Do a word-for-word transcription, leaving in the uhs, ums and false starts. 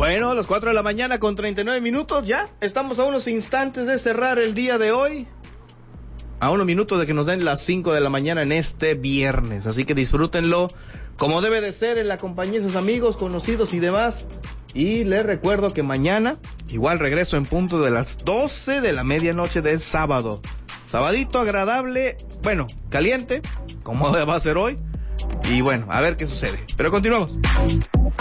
Bueno, a las cuatro de la mañana con treinta y nueve minutos, ya estamos a unos instantes de cerrar el día de hoy. A unos minutos de que nos den las cinco de la mañana en este viernes. Así que disfrútenlo como debe de ser, en la compañía de sus amigos, conocidos y demás. Y les recuerdo que mañana, igual regreso en punto de las doce de la medianoche del sábado. Sabadito agradable, bueno, caliente, como va a ser hoy. Y bueno, a ver qué sucede. Pero continuamos.